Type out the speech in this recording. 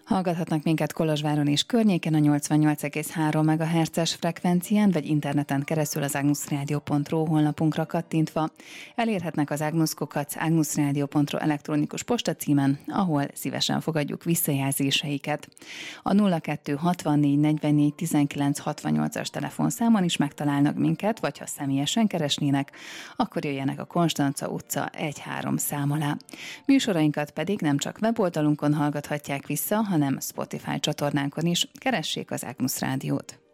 Hallgathatnak minket Kolozsváron és környéken a 88,3 MHz-es frekvencián, vagy interneten keresztül az agnusradio.ru honlapunkra kattintva. Elérhetnek az agnusradio.ru elektronikus postacímen, ahol szívesen fogadjuk visszajelzéseiket. A 02 64 44 19 68-as telefonszámon is megtalálnak minket, vagy ha személyesen keresnének, akkor jöjjenek a Konstanca utca 1-3 szám alá. Műsorainkat pedig nem csak weboldalunkon hallgathatják vissza, hanem Spotify csatornánkon is. Keressék az Agnus Rádiót.